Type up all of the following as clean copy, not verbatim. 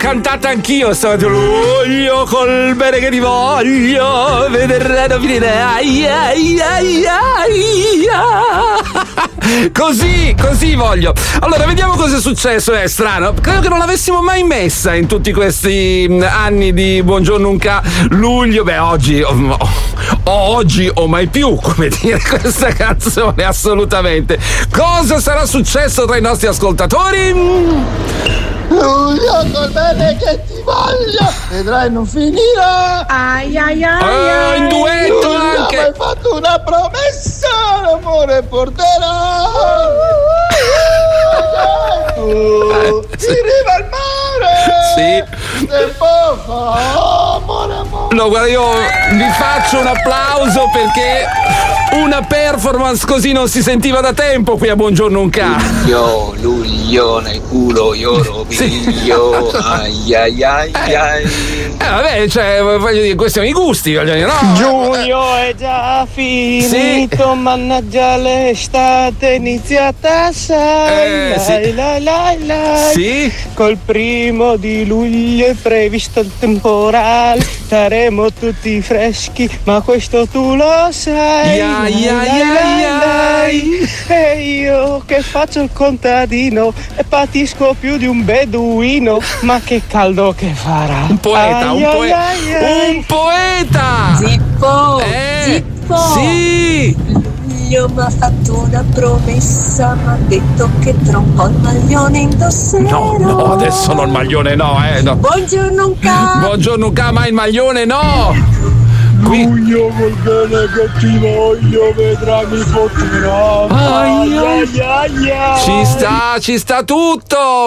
cantata anch'io stamattina. Luglio col bene che ti voglio, vedremo finire. Ai, ai, ai, ai. Così voglio. Allora, vediamo cosa è successo. È strano. Credo che non l'avessimo mai messa in tutti questi anni di Buongiorno Unca. Luglio, beh, oggi o mai più, come dire, questa canzone, assolutamente. Cosa sarà successo tra i nostri ascoltatori? Luglio col bene che ti voglio, vedrai non finirà. Ai ai ai. In duetto Luglio, anche. mi hai fatto una promessa, l'amore porterà. In riva al mare. Sì. Tempo fa, amore. No, guarda, io vi faccio un applauso perché una performance così non si sentiva da tempo qui a Buongiorno Unca. Luglio nel culo, io lo piglio. Ai ai ai ai. Vabbè, cioè, voglio dire, questi sono i gusti, voglio dire, no? Giugno è già finito, mannaggia l'estate iniziata, sai, sì. lai. Sì? Col 1 di luglio è previsto il temporale, saremo tutti freschi, ma questo tu lo sai. Lai. E io che faccio il contadino e patisco più di un beduino, ma che caldo che farà. Un poeta. Un poeta! Zippo! Sì! Luglio mi ha fatto una promessa, mi ha detto che tra un po' il maglione indosserò. No, adesso no, il maglione no. Buongiorno Unca! Buongiorno Unca, ma il maglione no! Luglio col bene che ti voglio, vedrai mi fotterà. Ci sta tutto!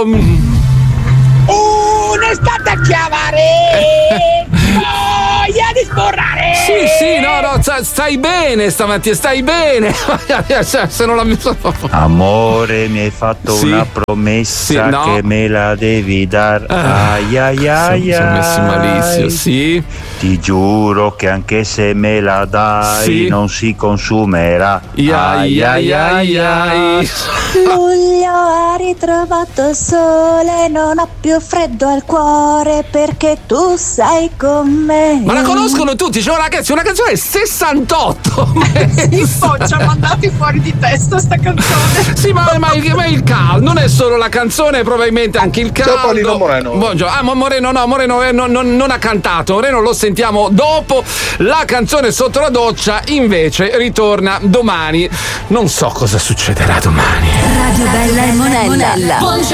Un'estate a chiamare! Voglia di sborrare! Sì, no, stai bene stamattina, stai bene! Se non la Amore, mi hai fatto una promessa che me la devi dar. Ai ai ai. Sono messi malissimo, sì. Ti giuro che anche se me la dai non si consumerà. Ai ai ai ai. Luglio ha ritrovato il sole, non ha più freddo al cuore perché tu sei con me. Ma la conoscono tutti, c'è una canzone 68. Ci ha mandati fuori di testa sta canzone. Sì, ma il caldo, non è solo la canzone, probabilmente anche il caldo. Ciao Paolino Moreno. Buongiorno. Moreno non ha cantato. Moreno lo sentiamo dopo. La canzone Sotto la doccia invece ritorna domani. Non so cosa succederà domani. Radio Bella e Monella.